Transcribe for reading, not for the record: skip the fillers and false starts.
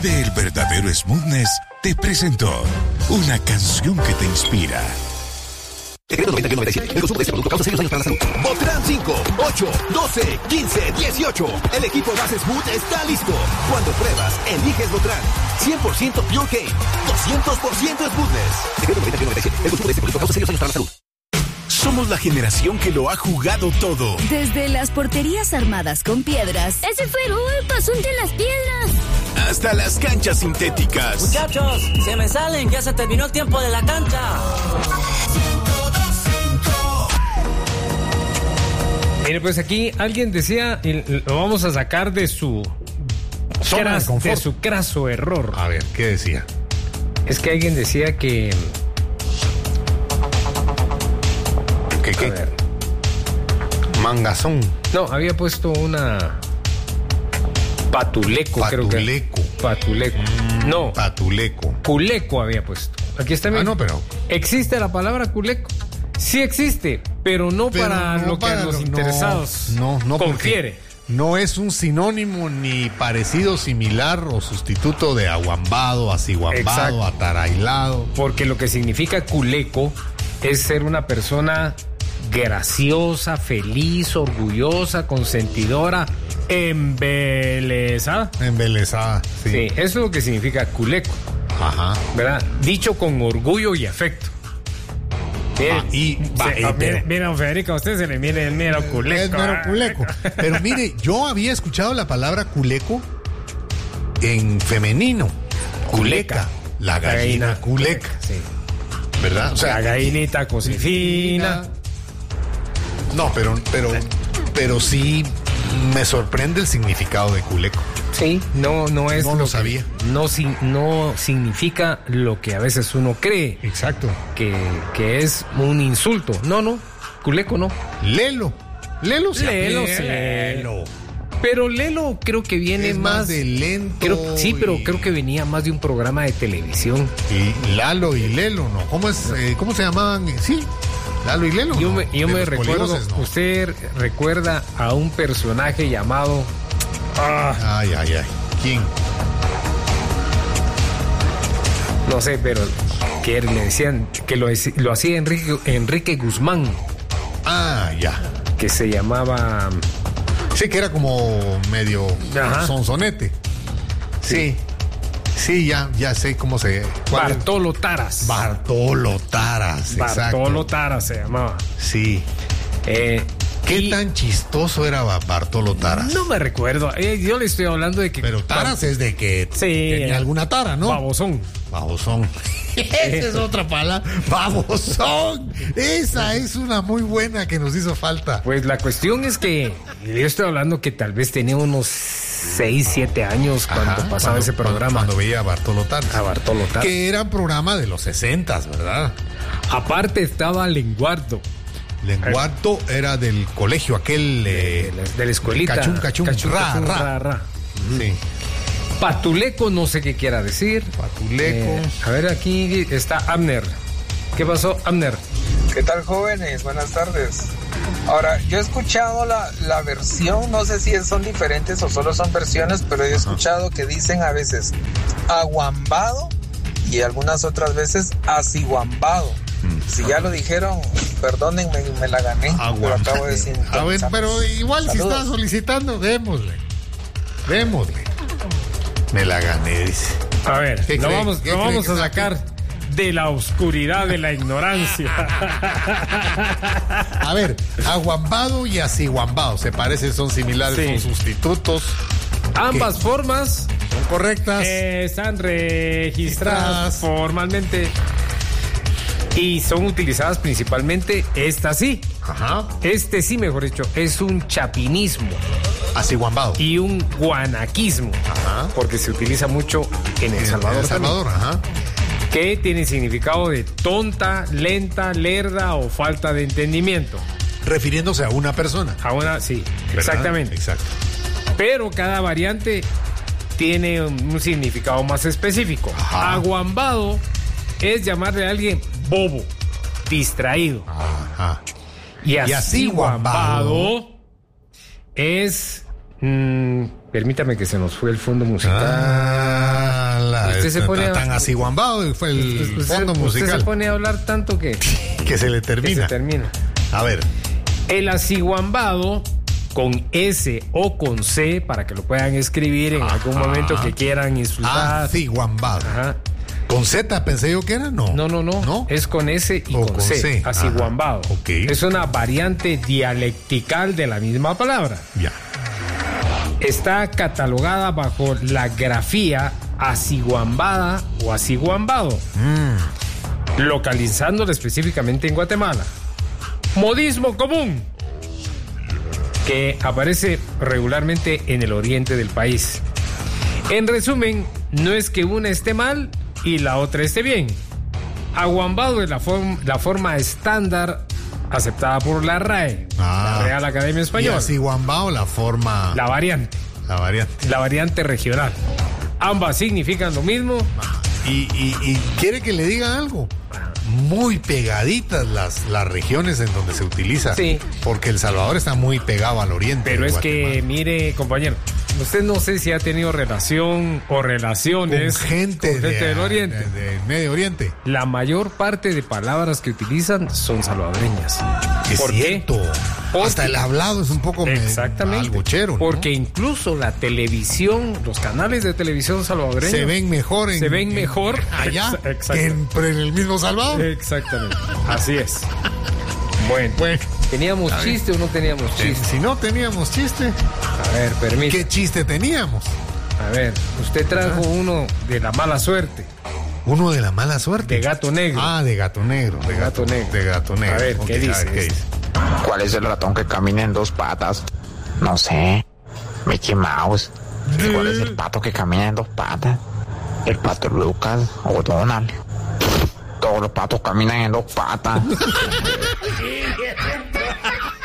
Vive el verdadero smoothness te presentó una canción que te inspira. Secreto 90-97. El consumo de este producto causa serios daños para la salud. Botran 5, 8, 12, 15, 18. El equipo más smooth está listo. Cuando pruebas, eliges Botran. 100% Pure Cane. 200% smoothness. Secreto 90-97. El consumo de este producto causa serios daños para la salud. Somos la generación que lo ha jugado todo. Desde las porterías armadas con piedras. ¡Ese fue el pasunte en las piedras! Hasta las canchas sintéticas. Muchachos, se me salen, ya se terminó el tiempo de la cancha. Mire, pues aquí alguien decía, y lo vamos a sacar de su craso error. A ver, ¿qué decía? Es que alguien decía que... ¿Qué? A ver. Mangazón. No, había puesto una... Patuleco, creo que. Patuleco. No. Patuleco. Culeco había puesto. Aquí está bien. No, pero... ¿Existe la palabra culeco? Sí existe, pero no para lo que a los interesados no confiere. No es un sinónimo ni parecido, similar o sustituto de aguambado, asiguambado, atarailado. Porque lo que significa culeco es ser una persona graciosa, feliz, orgullosa, consentidora, embelesada. Embelesada, sí. Sí, eso es lo que significa culeco. Ajá. ¿Verdad? Dicho con orgullo y afecto. Mira, don Federico, a usted se le mire el mero culeco. Es mero culeco. Pero mire, yo había escuchado la palabra culeco en femenino. Culeca. La gallina culeca. Sí. ¿Verdad? O sea, la gallinita cosifina. No, pero sí me sorprende el significado de culeco. Sí, no es. No lo sabía. No significa lo que a veces uno cree. Exacto. Que es un insulto. No, culeco no. Lelo. Lelo, sí. Lelo. Pero Lelo creo que viene es más de lento. Pero creo que venía más de un programa de televisión. Y Lalo y Lelo, ¿no? ¿Cómo se llamaban? Sí. Lalo y Lelo. Yo me recuerdo. ¿No? Usted recuerda a un personaje llamado. Ay. ¿Quién? No sé, pero que le decían que lo hacía Enrique Guzmán. Ya. Que se llamaba. Sí, que era como medio sonsonete. Sí. Sí, ya sé cómo se... Bartolo Taras. Bartolo Taras, exacto. Bartolo Taras se llamaba. Sí. ¿Qué tan chistoso era Bartolo Taras? No me recuerdo. Yo le estoy hablando de que... Pero Taras es de que tenía alguna tara, ¿no? Babosón. Esa es otra palabra. Babosón. Esa es una muy buena que nos hizo falta. Pues la cuestión es que yo estoy hablando que tal vez tenía unos 6, 7 años cuando pasaba ese programa. Cuando veía a Bartolo Taras. A Bartolo Taras. Que era un programa de los 60s, ¿verdad? Aparte estaba Lenguardo. Lenguardo era del colegio aquel... de la escuelita. Cachún, ra. Sí. Patuleco, no sé qué quiera decir. Patuleco. A ver, aquí está Abner. ¿Qué pasó, Abner? ¿Qué tal, jóvenes? Buenas tardes. Ahora, yo he escuchado la versión, no sé si son diferentes o solo son versiones, pero he escuchado que dicen a veces aguambado y algunas otras veces asiguambado. Si ya lo dijeron, perdónenme, me la gané, pero acabo de decir. A ver, pero igual saludos. Si está solicitando, démosle. Me la gané, dice. A ver, lo vamos a sacar de la oscuridad de la ignorancia. A ver, aguambado y asiguambado, se parecen, son similares, son sustitutos. Ambas formas son correctas. Están registradas formalmente. Y son utilizadas principalmente, esta sí. Ajá. Este sí, mejor dicho, es un chapinismo. Asiguambado. Y un guanaquismo. Ajá. Porque se utiliza mucho en El Salvador. En El Salvador, ajá. Que tiene significado de tonta, lenta, lerda o falta de entendimiento. Refiriéndose a una persona. Sí, ¿verdad? exactamente. Exacto. Pero cada variante tiene un significado más específico. Ajá. Aguambado es llamarle a alguien bobo, distraído. Ajá. Y asiguambado es... permítame que se nos fue el fondo musical. se pone tan asiguambado fue el fondo musical. Usted se pone a hablar tanto que se le termina. A ver. El asiguambado con S o con C, para que lo puedan escribir en algún momento que quieran insultar. Asiguambado. Ajá. ¿Con Z pensé yo que era? No. Es con S y con C. Asiguambado. Okay. Es una variante dialectical de la misma palabra. Ya. Está catalogada bajo la grafía asiguambada o asiguambado, localizándola específicamente en Guatemala. Modismo común que aparece regularmente en el oriente del país. En resumen, no es que una esté mal y la otra esté bien. Aguambado es la forma estándar aceptada por la RAE, la Real Academia Española. Y asiguambado la forma... La variante. La variante regional. Ambas significan lo mismo. Y quiere que le diga algo. Muy pegaditas las regiones en donde se utiliza. Sí. Porque El Salvador está muy pegado al oriente. Pero es Guatemala. que, mire, compañero, usted no sé si ha tenido relación o relaciones con gente del oriente. Del Medio Oriente. La mayor parte de palabras que utilizan son salvadoreñas. ¿Por qué? Hasta el hablado es un poco algochero, ¿no? Porque incluso la televisión, los canales de televisión salvadoreños se ven mejor allá que en el mismo Salvador. Exactamente. Así es. Bueno. ¿Teníamos chiste o no teníamos chiste? Si no teníamos chiste. A ver, permítame. ¿Qué chiste teníamos? A ver, usted trajo uno de la mala suerte. ¿Uno de la mala suerte? De gato negro. De gato negro. De gato negro. De gato negro. A ver, ¿qué dice? ¿Cuál es el ratón que camina en 2 patas? No sé. Mickey Mouse. ¿Cuál es el pato que camina en 2 patas? El pato Lucas o Donald. Todos los patos caminan en 2 patas.